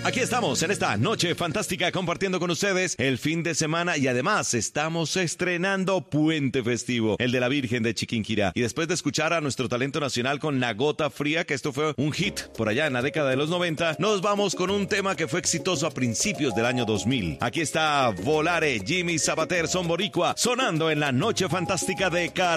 Aquí estamos en esta noche fantástica compartiendo con ustedes el fin de semana y además estamos estrenando Puente Festivo, el de la Virgen de Chiquinquirá. Y después de escuchar a nuestro talento nacional con La Gota Fría, que esto fue un hit por allá en la década de los 90, nos vamos con un tema que fue exitoso a principios del año 2000. Aquí está Volare, Jimmy Sabater, Son Boricua, sonando en la noche fantástica de Cara.